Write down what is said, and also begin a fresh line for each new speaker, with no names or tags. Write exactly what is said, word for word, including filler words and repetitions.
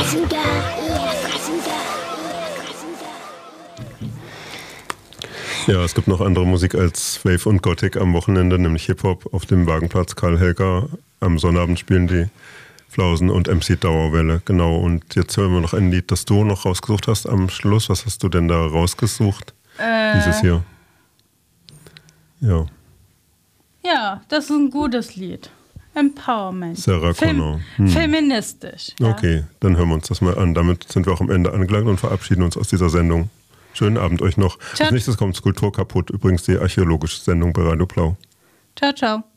Ja, es gibt noch andere Musik als Wave und Gothic am Wochenende, nämlich Hip-Hop auf dem Wagenplatz Karl Helga. Am Sonnabend spielen die Flausen und M C Dauerwelle, genau. Und jetzt hören wir noch ein Lied, das du noch rausgesucht hast am Schluss. Was hast du denn da rausgesucht? Äh, Dieses hier. Ja.
Ja, das ist ein gutes Lied. Empowerment.
Sarah Connor.
Fem- hm. Feministisch. Ja.
Okay, dann hören wir uns das mal an. Damit sind wir auch am Ende angelangt und verabschieden uns aus dieser Sendung. Schönen Abend euch noch.
Ciao.
Als nächstes kommt Kultur kaputt. Übrigens die archäologische Sendung bei Radio Blau.
Ciao, ciao.